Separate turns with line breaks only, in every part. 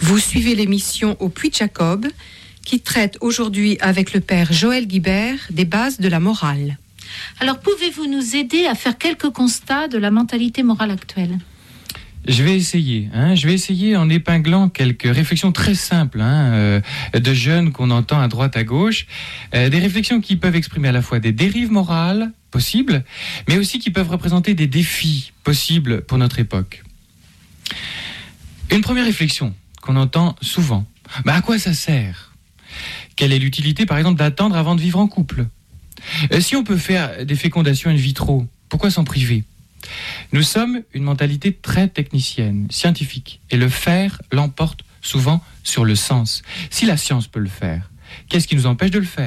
Vous suivez l'émission Au Puy de Jacob, qui traite aujourd'hui avec le père Joël Guibert des bases de la morale.
Alors, pouvez-vous nous aider à faire quelques constats de la mentalité morale actuelle ?
Je vais essayer en épinglant quelques réflexions très simples de jeunes qu'on entend à droite à gauche, des réflexions qui peuvent exprimer à la fois des dérives morales possibles, mais aussi qui peuvent représenter des défis possibles pour notre époque. Une première réflexion qu'on entend souvent, à quoi ça sert ? Quelle est l'utilité, par exemple, d'attendre avant de vivre en couple ? Si on peut faire des fécondations in vitro, pourquoi s'en priver ? Nous sommes une mentalité très technicienne, scientifique, et le faire l'emporte souvent sur le sens. Si la science peut le faire, qu'est-ce qui nous empêche de le faire ?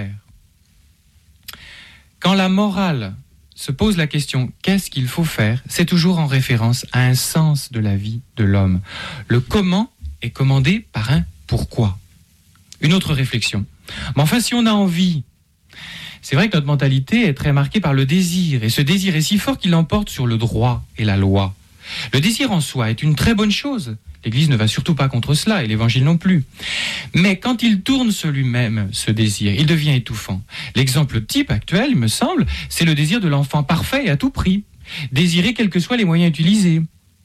Quand la morale se pose la question « qu'est-ce qu'il faut faire ?», c'est toujours en référence à un sens de la vie de l'homme. Le comment est commandé par un pourquoi. Une autre réflexion. Mais enfin, si on a envie, c'est vrai que notre mentalité est très marquée par le désir, et ce désir est si fort qu'il l'emporte sur le droit et la loi. Le désir en soi est une très bonne chose. L'Église ne va surtout pas contre cela, et l'Évangile non plus. Mais quand il tourne sur lui-même, ce désir, il devient étouffant. L'exemple type actuel, me semble, c'est le désir de l'enfant parfait et à tout prix. Désirer quels que soient les moyens utilisés.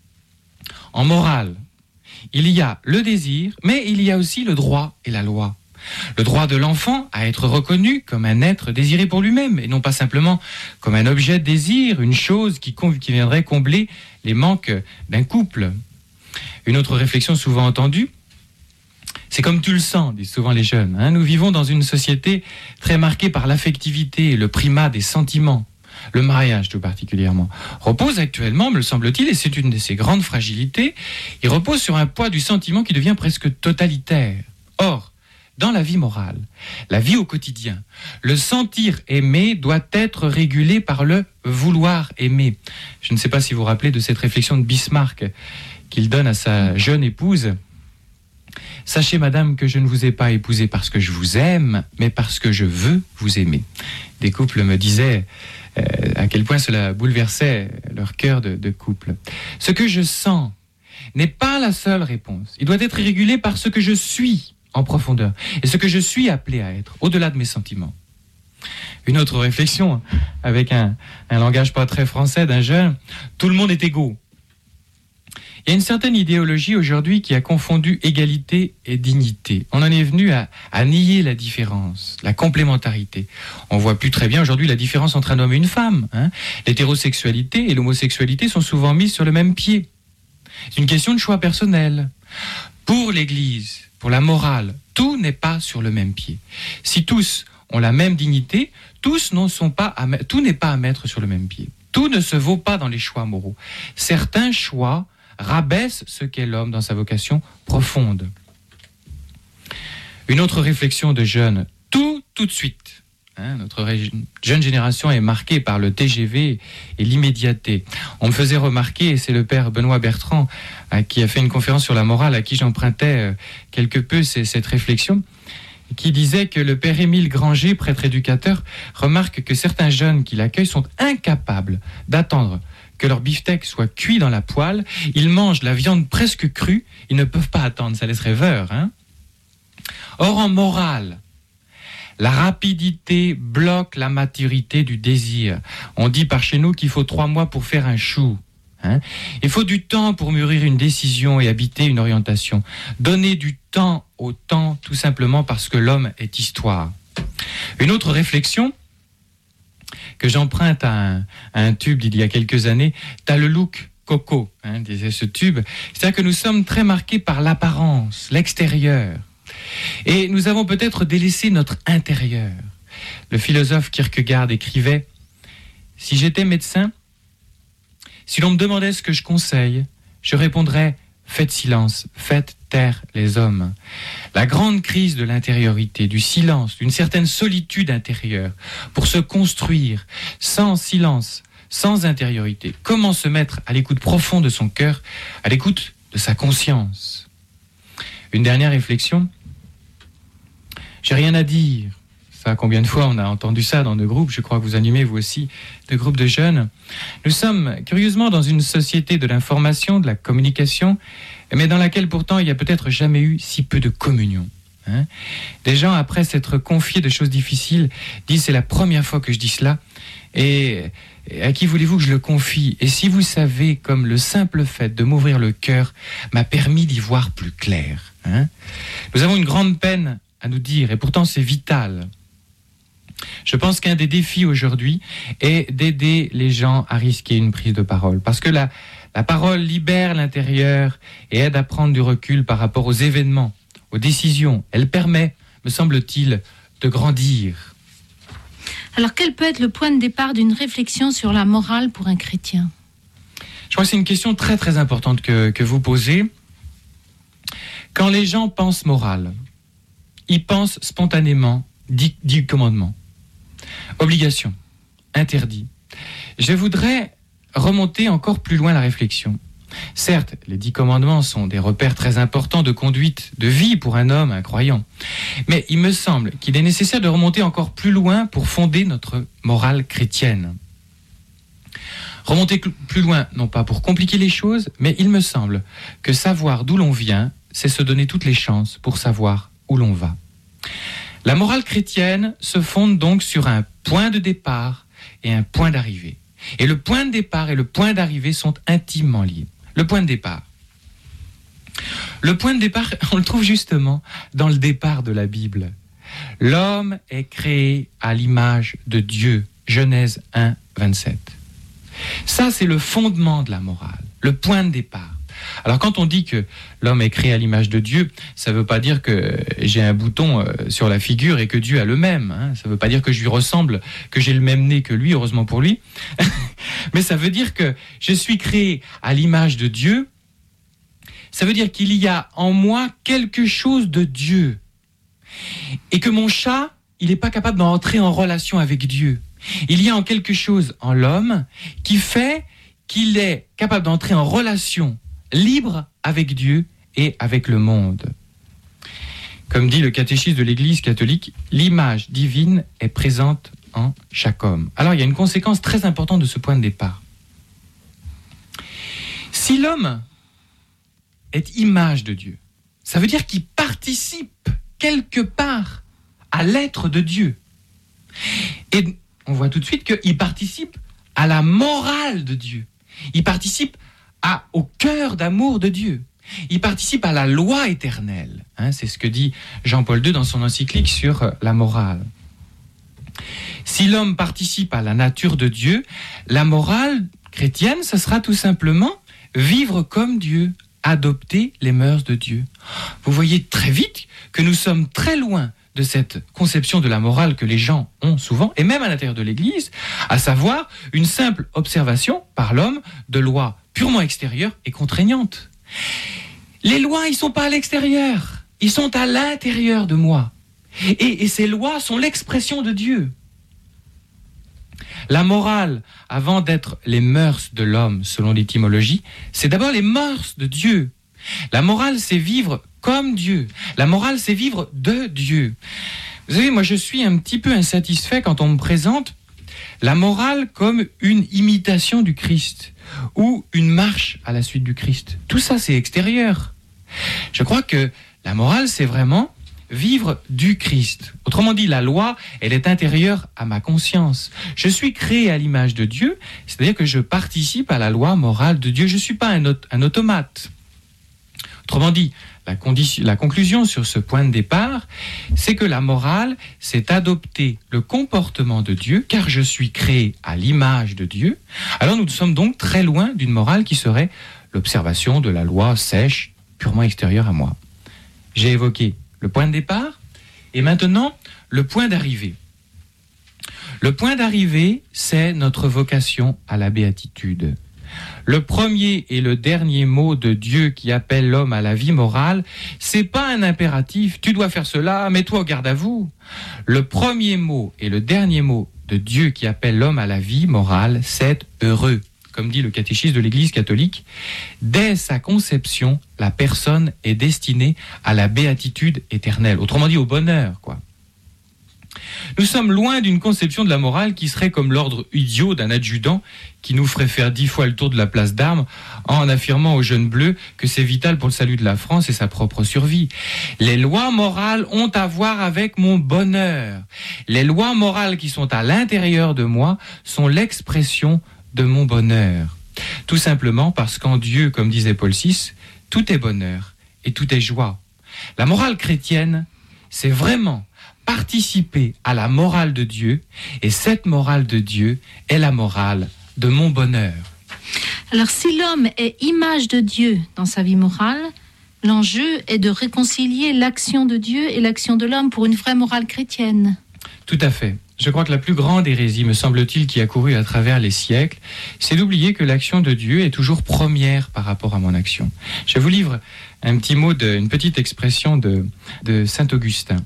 En morale, il y a le désir, mais il y a aussi le droit et la loi. Le droit de l'enfant à être reconnu comme un être désiré pour lui-même, et non pas simplement comme un objet de désir, une chose qui viendrait combler les manques d'un couple. Une autre réflexion souvent entendue, c'est comme tu le sens, disent souvent les jeunes. Nous vivons dans une société très marquée par l'affectivité et le primat des sentiments. Le mariage, tout particulièrement, repose actuellement, me semble-t-il, et c'est une de ses grandes fragilités, il repose sur un poids du sentiment qui devient presque totalitaire. Or, dans la vie morale, la vie au quotidien, le sentir aimer doit être régulé par le vouloir aimer. Je ne sais pas si vous vous rappelez de cette réflexion de Bismarck qu'il donne à sa jeune épouse. « Sachez, madame, que je ne vous ai pas épousée parce que je vous aime, mais parce que je veux vous aimer. » Des couples me disaient à quel point cela bouleversait leur cœur de couple. Ce que je sens n'est pas la seule réponse. Il doit être régulé par ce que je suis en profondeur, et ce que je suis appelé à être, au-delà de mes sentiments. Une autre réflexion, avec un langage pas très français d'un jeune, tout le monde est égaux. Il y a une certaine idéologie aujourd'hui qui a confondu égalité et dignité. On en est venu à nier la différence, la complémentarité. On voit plus très bien aujourd'hui la différence entre un homme et une femme. L'hétérosexualité et l'homosexualité sont souvent mises sur le même pied. C'est une question de choix personnel. Pour l'Église, pour la morale, tout n'est pas sur le même pied. Si tous ont la même dignité, tout n'est pas à mettre sur le même pied. Tout ne se vaut pas dans les choix moraux. Certains choix rabaissent ce qu'est l'homme dans sa vocation profonde. Une autre réflexion de jeunes, tout de suite. Notre jeune génération est marquée par le TGV et l'immédiateté. On me faisait remarquer, et c'est le père Benoît Bertrand qui a fait une conférence sur la morale, à qui j'empruntais quelque peu cette réflexion, qui disait que le père Émile Granger, prêtre éducateur, remarque que certains jeunes qui l'accueillent sont incapables d'attendre que leur beefsteak soit cuit dans la poêle. Ils mangent la viande presque crue, ils ne peuvent pas attendre, ça laisse rêveur. Or, en morale, la rapidité bloque la maturité du désir. On dit par chez nous qu'il faut 3 mois pour faire un chou. Il faut du temps pour mûrir une décision et habiter une orientation. Donner du temps au temps, tout simplement parce que l'homme est histoire. Une autre réflexion que j'emprunte à un tube d'il y a quelques années, t'as le look coco, disait ce tube. C'est-à-dire que nous sommes très marqués par l'apparence, l'extérieur. Et nous avons peut-être délaissé notre intérieur. Le philosophe Kierkegaard écrivait « Si j'étais médecin, si l'on me demandait ce que je conseille, je répondrais « Faites silence, faites taire les hommes ». La grande crise de l'intériorité, du silence, d'une certaine solitude intérieure, pour se construire sans silence, sans intériorité. Comment se mettre à l'écoute profonde de son cœur, à l'écoute de sa conscience ? Une dernière réflexion. J'ai rien à dire. Enfin, combien de fois on a entendu ça dans nos groupes? Je crois que vous animez, vous aussi, de groupes de jeunes. Nous sommes, curieusement, dans une société de l'information, de la communication, mais dans laquelle, pourtant, il n'y a peut-être jamais eu si peu de communion. Des gens, après s'être confiés de choses difficiles, disent « c'est la première fois que je dis cela ». Et à qui voulez-vous que je le confie? Et si vous savez, comme le simple fait de m'ouvrir le cœur m'a permis d'y voir plus clair. Nous avons une grande peine à nous dire, et pourtant c'est vital. Je pense qu'un des défis aujourd'hui est d'aider les gens à risquer une prise de parole. Parce que la parole libère l'intérieur et aide à prendre du recul par rapport aux événements, aux décisions. Elle permet, me semble-t-il, de grandir.
Alors, quel peut être le point de départ d'une réflexion sur la morale pour un chrétien?
Je crois que c'est une question très très importante que vous posez. Quand les gens pensent morale, ils pensent spontanément 10 commandements, obligation, interdit. Je voudrais remonter encore plus loin la réflexion. Certes, les 10 commandements sont des repères très importants de conduite, de vie pour un homme, un croyant. Mais il me semble qu'il est nécessaire de remonter encore plus loin pour fonder notre morale chrétienne. Remonter plus loin, non pas pour compliquer les choses, mais il me semble que savoir d'où l'on vient, c'est se donner toutes les chances pour savoir où l'on va. La morale chrétienne se fonde donc sur un point de départ et un point d'arrivée. Et le point de départ et le point d'arrivée sont intimement liés. Le point de départ. Le point de départ, on le trouve justement dans le départ de la Bible. L'homme est créé à l'image de Dieu. Genèse 1, 27. Ça, c'est le fondement de la morale, le point de départ. Alors quand on dit que l'homme est créé à l'image de Dieu, ça ne veut pas dire que j'ai un bouton sur la figure et que Dieu a le même. Ça ne veut pas dire que je lui ressemble, que j'ai le même nez que lui, heureusement pour lui. Mais ça veut dire que je suis créé à l'image de Dieu. Ça veut dire qu'il y a en moi quelque chose de Dieu. Et que mon chat, il n'est pas capable d'entrer en relation avec Dieu. Il y a en quelque chose en l'homme qui fait qu'il est capable d'entrer en relation libre avec Dieu et avec le monde. Comme dit le catéchisme de l'Église catholique, l'image divine est présente en chaque homme. Alors il y a une conséquence très importante de ce point de départ. Si l'homme est image de Dieu, ça veut dire qu'il participe quelque part à l'être de Dieu. Et on voit tout de suite qu'il participe à la morale de Dieu. Il participe au cœur d'amour de Dieu. Il participe à la loi éternelle. C'est ce que dit Jean-Paul II dans son encyclique sur la morale. Si l'homme participe à la nature de Dieu, la morale chrétienne, ce sera tout simplement vivre comme Dieu, adopter les mœurs de Dieu. Vous voyez très vite que nous sommes très loin de cette conception de la morale que les gens ont souvent, et même à l'intérieur de l'Église, à savoir une simple observation par l'homme de lois purement extérieures et contraignantes. Les lois, ils ne sont pas à l'extérieur, ils sont à l'intérieur de moi. Et ces lois sont l'expression de Dieu. La morale, avant d'être les mœurs de l'homme, selon l'étymologie, c'est d'abord les mœurs de Dieu. La morale, c'est vivre comme Dieu. La morale, c'est vivre de Dieu. Vous savez, moi, je suis un petit peu insatisfait quand on me présente la morale comme une imitation du Christ ou une marche à la suite du Christ. Tout ça, c'est extérieur. Je crois que la morale, c'est vraiment vivre du Christ. Autrement dit, la loi, elle est intérieure à ma conscience. Je suis créé à l'image de Dieu, c'est-à-dire que je participe à la loi morale de Dieu. Je ne suis pas un automate. Autrement dit, la conclusion sur ce point de départ, c'est que la morale, c'est adopter le comportement de Dieu, car je suis créé à l'image de Dieu. Alors nous sommes donc très loin d'une morale qui serait l'observation de la loi sèche, purement extérieure à moi. J'ai évoqué le point de départ, et maintenant, le point d'arrivée. Le point d'arrivée, c'est notre vocation à la béatitude. Le premier et le dernier mot de Dieu qui appelle l'homme à la vie morale, c'est pas un impératif, tu dois faire cela, mets-toi au garde à vous. Le premier mot et le dernier mot de Dieu qui appelle l'homme à la vie morale, c'est heureux. Comme dit le catéchisme de l'Église catholique, dès sa conception, la personne est destinée à la béatitude éternelle. Autrement dit, au bonheur, quoi. Nous sommes loin d'une conception de la morale qui serait comme l'ordre idiot d'un adjudant qui nous ferait faire 10 fois le tour de la place d'Armes en affirmant aux jeunes bleus que c'est vital pour le salut de la France et sa propre survie. Les lois morales ont à voir avec mon bonheur. Les lois morales qui sont à l'intérieur de moi sont l'expression de mon bonheur. Tout simplement parce qu'en Dieu, comme disait Paul VI, tout est bonheur et tout est joie. La morale chrétienne, c'est vraiment participer à la morale de Dieu, et cette morale de Dieu est la morale de mon bonheur.
Alors si l'homme est image de Dieu dans sa vie morale, l'enjeu est de réconcilier l'action de Dieu et l'action de l'homme pour une vraie morale chrétienne.
Tout à fait. Je crois que la plus grande hérésie, me semble-t-il, qui a couru à travers les siècles, c'est d'oublier que l'action de Dieu est toujours première par rapport à mon action. Je vous livre un petit mot, une petite expression de saint Augustin.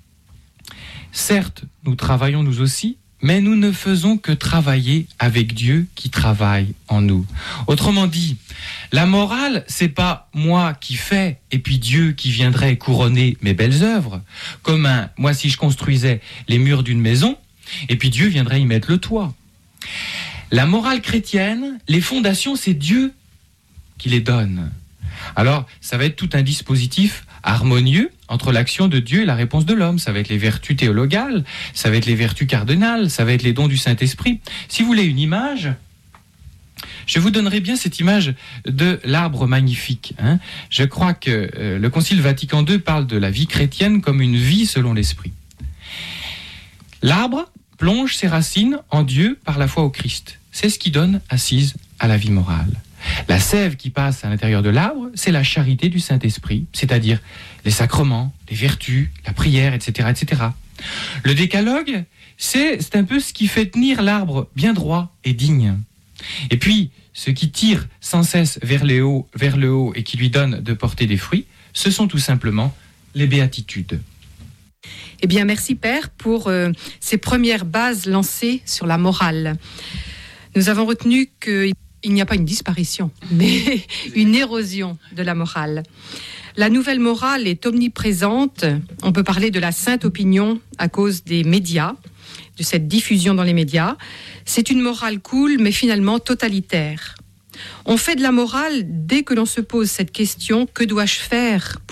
Certes, nous travaillons nous aussi, mais nous ne faisons que travailler avec Dieu qui travaille en nous. Autrement dit, la morale, c'est pas moi qui fais et puis Dieu qui viendrait couronner mes belles œuvres. Comme moi si je construisais les murs d'une maison et puis Dieu viendrait y mettre le toit. La morale chrétienne, les fondations, c'est Dieu qui les donne. Alors, ça va être tout un dispositif harmonieux entre l'action de Dieu et la réponse de l'homme. Ça va être les vertus théologales, ça va être les vertus cardinales, ça va être les dons du Saint-Esprit. Si vous voulez une image, je vous donnerai bien cette image de l'arbre magnifique. Je crois que le Concile Vatican II parle de la vie chrétienne comme une vie selon l'Esprit. L'arbre plonge ses racines en Dieu par la foi au Christ. C'est ce qui donne assise à la vie morale. La sève qui passe à l'intérieur de l'arbre, c'est la charité du Saint-Esprit, c'est-à-dire les sacrements, les vertus, la prière, etc., etc. Le décalogue, c'est un peu ce qui fait tenir l'arbre bien droit et digne. Et puis, ce qui tire sans cesse vers le haut et qui lui donne de porter des fruits, ce sont tout simplement les béatitudes.
Eh bien, merci Père pour ces premières bases lancées sur la morale. Nous avons retenu qu'il n'y a pas une disparition, mais une érosion de la morale. La nouvelle morale est omniprésente. On peut parler de la sainte opinion à cause des médias, de cette diffusion dans les médias. C'est une morale cool, mais finalement totalitaire. On fait de la morale dès que l'on se pose cette question, que dois-je faire pour ?